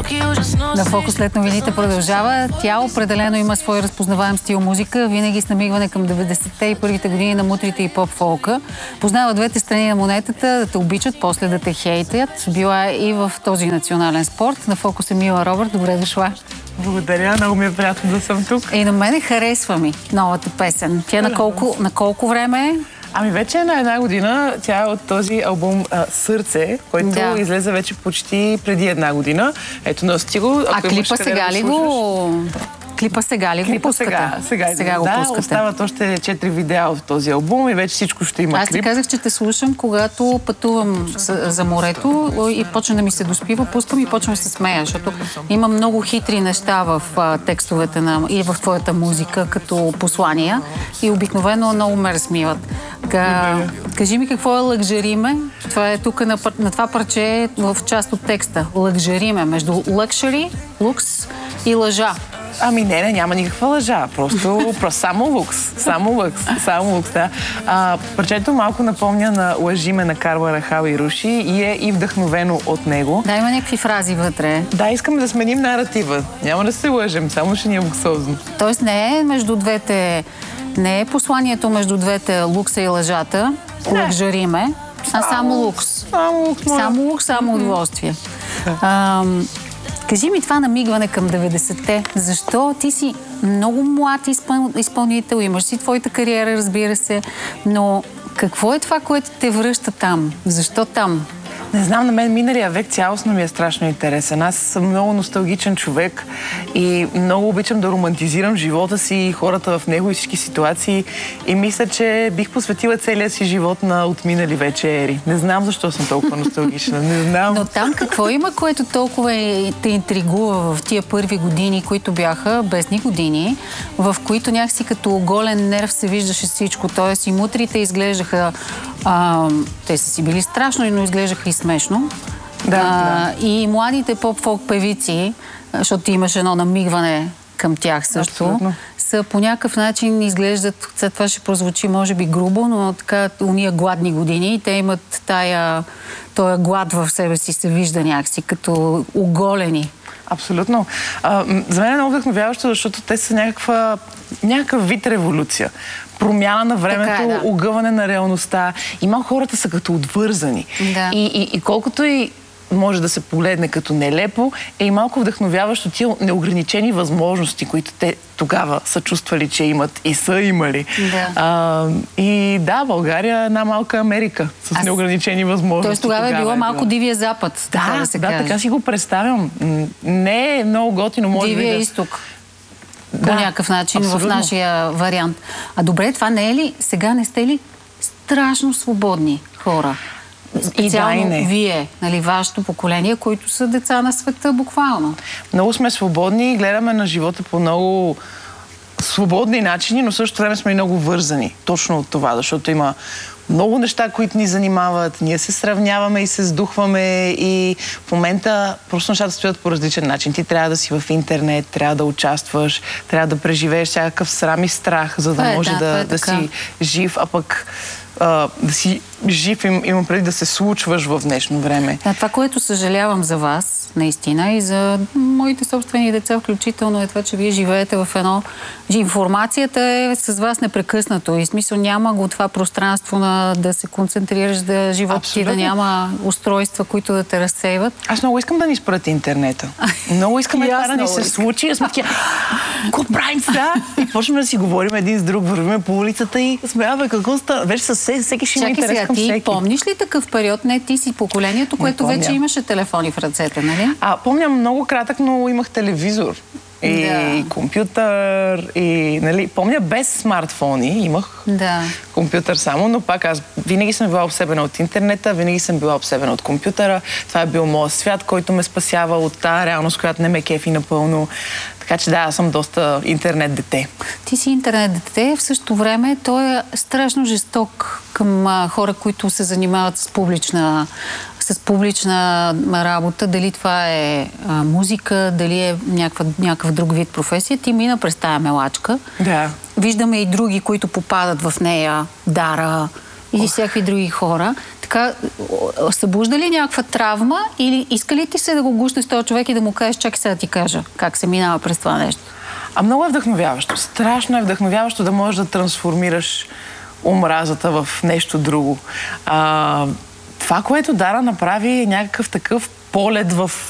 На Фокус след новините продължава. Тя определено има свой разпознаваем стил музика, винаги с намигване към 90-те и първите години на мутрите и поп-фолка. Познава двете страни на монетата, да те обичат, после да те хейтят. Била и в този национален спорт. На Фокус е Мила Робърт. Добре дошла. Благодаря, много ми е приятно да съм тук. И на мене харесва ми новата песен. Тя на колко време е? Ами вече е на една година. Тя е от този албум Сърце, който излезе вече почти преди една година. Ето, носи го. А клипа сега ли го... Клипа сега ли го пускате? Сега го пускате. Остават още 4 видеа от този албум и вече всичко ще има клип. Аз ти казах, че те слушам, когато пътувам за морето и почна да ми се доспива, пускам и почвам да се смея, защото има много хитри неща в текстовете и в твоята музика, като послания и обикновено много ме разсмиват. Кажи ми какво е лъкжериме? Това е тук на това парче в част от текста. Лъкжериме, между лъкшери, лукс и лъжа. Ами не, няма никаква лъжа. Просто само лукс. Само лукс, да. Парчето малко напомня на Лъжиме на Карла Рахал и Руши и е и вдъхновено от него. Да, има някакви фрази вътре. Да, искаме да сменим наратива. Няма да се лъжем, само ще ни е луксозно. Тоест не е между двете... Не е посланието между двете лукса и лъжата, лъкжериме, а само лукс. Само лукс, само удоволствие. Кажи ми това намигване към 90-те. Защо ти си много млад изпълнител, имаш си твоята кариера, разбира се, но какво е това, което те връща там? Защо там? Не знам, на мен миналия век цялостно ми е страшно интересен. Аз съм много носталгичен човек и много обичам да романтизирам живота си и хората в него и всички ситуации. И мисля, че бих посветила целия си живот на отминали вече ери. Не знам защо съм толкова носталгична. Не знам. Но там какво има, което толкова те интригува в тия първи години, които бяха бездни години, в които някакси като оголен нерв се виждаше всичко. Тоест и мутрите изглеждаха... те са си били страшно, но изглеждаха и смешно. И младите поп-фолк певици, защото ти имаш едно намигване към тях също, са по някакъв начин изглеждат, това ще прозвучи може би грубо, но така уния гладни години и те имат тоя глад в себе си се вижда някакси като оголени. Абсолютно. За мен е много вдъхновяващо, защото те са някакъв вид революция. Промяна на времето, огъване на реалността. И малко хората са като отвързани. И колкото и може да се погледне като нелепо, е и малко вдъхновяващо тия неограничени възможности, които те тогава са чувствали, че имат и са имали. И да, България е една малка Америка с неограничени възможности. Тоест тогава е било малко Дивия Запад, така да се каже. Да, така си го представям. Не е много готино, може би Дивия Изток. По някакъв начин в нашия вариант. А добре, това не е ли, сега не сте ли страшно свободни хора? Специално вие, нали, вашето поколение, които са деца на света буквално. Много сме свободни и гледаме на живота по много свободни начини, но също време сме и много вързани. Точно от това, защото има много неща, които ни занимават. Ние се сравняваме и се сдухваме и в момента просто нещата стоят по различен начин. Ти трябва да си в интернет, трябва да участваш, трябва да преживееш всякакъв срам и страх, за да може да си жив, а пък да си жив, имам преди да се случваш в днешно време. Това, което съжалявам за вас, наистина, и за моите собствени деца, включително е това, че вие живеете в едно... Информацията е с вас непрекъснато. И смисъл няма го това пространство да се концентрираш, да живота ти да няма устройства, които да те разсейват. Аз много искам да ни спрат интернета. Много искаме това да ни се случи. Аз сме такива, какво правим сега? И почваме да си говорим един с друг, вървиме по улицата и сме, какво става? Вече всеки ще има интерес към всеки. Ти помниш ли такъв период? Не, ти си поколението, което вече имаше телефони в ръцете, нали? Помням много кратък, но имах телевизор. И компютър, и нали, помня без смартфони, имах компютър само, но пак аз винаги съм била обсебена от интернета, винаги съм била обсебена от компютъра. Това е бил моят свят, който ме спасява от тази реалност, която не ме кефи напълно. Така че да, аз съм доста интернет дете. Ти си интернет дете, в същото време той е страшно жесток към хора, които се занимават с публична работа, дали това е музика, дали е някакъв друг вид професия. Ти мина през тая мелачка. Да. Виждаме и други, които попадат в нея, Дара и всякакви други хора. Така, събужда ли някаква травма или иска ли ти се да го гушнеш с този човек и да му кажеш, чакай сега да ти кажа как се минава през това нещо? Много е вдъхновяващо. Страшно е вдъхновяващо да можеш да трансформираш омразата в нещо друго. Това, което Дара направи, е някакъв такъв полет в